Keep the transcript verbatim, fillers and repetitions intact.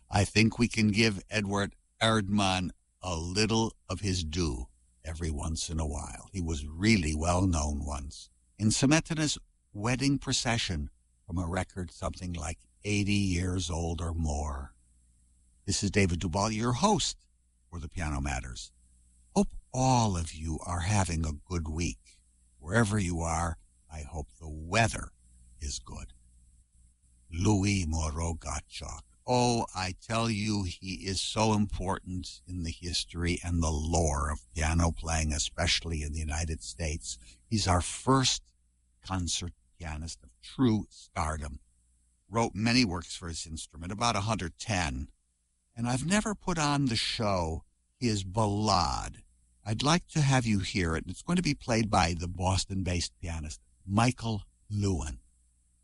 I think we can give Edward Erdmann a little of his due every once in a while. He was really well known once. In Smetana's wedding procession from a record something like eighty years old or more. This is David Duvall, your host for the Piano Matters. Hope all of you are having a good week. Wherever you are, I hope the weather is good. Louis Moreau Gottschalk. Oh, I tell you, he is so important in the history and the lore of piano playing, especially in the United States. He's our first concert pianist of true stardom. Wrote many works for his instrument, about one hundred ten. And I've never put on the show his Ballade. I'd like to have you hear it. It's going to be played by the Boston-based pianist Michael Lewin.